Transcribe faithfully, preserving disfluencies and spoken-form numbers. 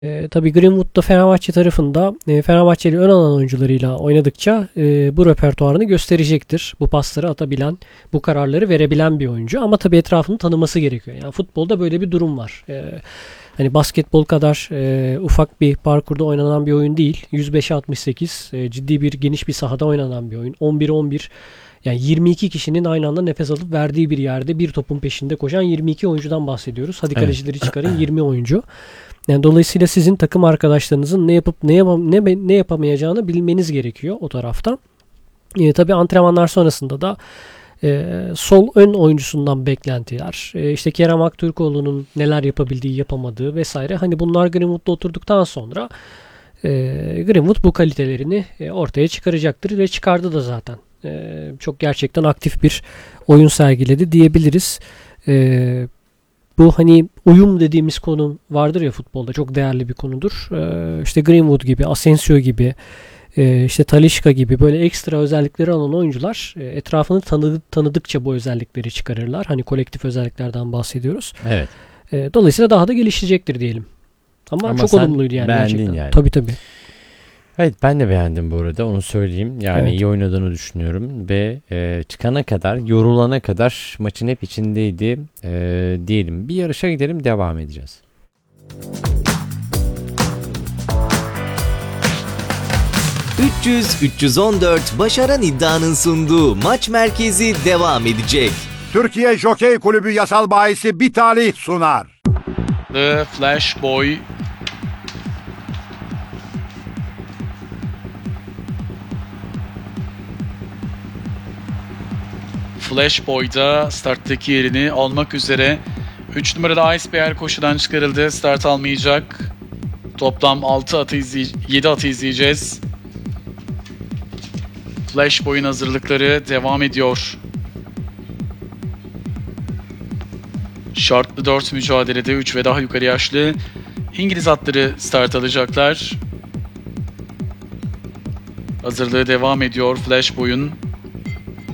E, tabii Greenwood'da Fenerbahçe tarafında e, Fenerbahçeli ön alan oyuncularıyla oynadıkça e, bu repertuarını gösterecektir. Bu pasları atabilen, bu kararları verebilen bir oyuncu. Ama tabii etrafını tanıması gerekiyor. Yani futbolda böyle bir durum var. E, hani basketbol kadar e, ufak bir parkurda oynanan bir oyun değil. yüz beşe altmış sekiz e, ciddi bir geniş bir sahada oynanan bir oyun. on bir on bir yani yirmi iki kişinin aynı anda nefes alıp verdiği bir yerde bir topun peşinde koşan yirmi iki oyuncudan bahsediyoruz. Hadi Evet. kalecileri çıkarın yirmi oyuncu. Yani dolayısıyla sizin takım arkadaşlarınızın ne yapıp ne, yapam ne, ne yapamayacağını bilmeniz gerekiyor o tarafta. E, tabii antrenmanlar sonrasında da e, sol ön oyuncusundan beklentiler, e, işte Kerem Aktürkoğlu'nun neler yapabildiği, yapamadığı vesaire. Hani bunlar Greenwood'da oturduktan sonra e, Greenwood bu kalitelerini e, ortaya çıkaracaktır ve çıkardı da zaten. E, çok gerçekten aktif bir oyun sergiledi diyebiliriz. E, Bu hani uyum dediğimiz konu vardır ya futbolda, çok değerli bir konudur. Ee, işte Greenwood gibi, Asensio gibi, e, işte Talisca gibi böyle ekstra özellikleri olan oyuncular e, etrafını tanı, tanıdıkça bu özellikleri çıkarırlar. Hani kolektif özelliklerden bahsediyoruz. Evet. E, dolayısıyla daha da gelişecektir diyelim. Ama, Ama çok sen olumluydu yani beğendin gerçekten. yani. Tabii tabii. Evet, ben de beğendim bu arada, onu söyleyeyim. Yani Evet. iyi oynadığını düşünüyorum ve e, çıkana kadar, yorulana kadar maçın hep içindeydi e, diyelim. Bir yarışa gidelim, devam edeceğiz. üç yüz üç yüz on dört Başaran İddia'nın sunduğu Maç Merkezi devam edecek. Türkiye Jokey Kulübü yasal bahisi Bitali sunar. The Flash Boy Flash Boy'da starttaki yerini almak üzere. üç numarada Icebear koşudan çıkarıldı. Start almayacak. Toplam altı atı izley- yedi atı izleyeceğiz. Flash Boy'un hazırlıkları devam ediyor. Şartlı dört mücadelede üç ve daha yukarı yaşlı İngiliz atları start alacaklar. Hazırlığı devam ediyor Flash Boy'un.